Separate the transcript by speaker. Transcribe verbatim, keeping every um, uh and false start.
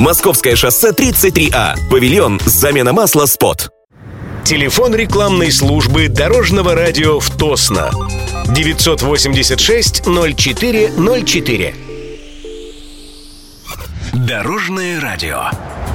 Speaker 1: Московское шоссе тридцать три А. Павильон «Замена масла Спот».
Speaker 2: Телефон рекламной службы Дорожного радио в Тосно. девятьсот восемьдесят шесть ноль четыре ноль четыре.
Speaker 3: Дорожное радио.